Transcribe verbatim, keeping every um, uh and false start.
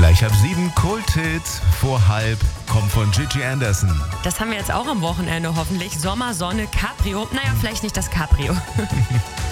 Gleich ab sieben, Kult-Hit vor halb, kommt von Gigi Anderson. Das haben wir jetzt auch am Wochenende hoffentlich. Sommer, Sonne, Cabrio. Naja, vielleicht nicht das Cabrio.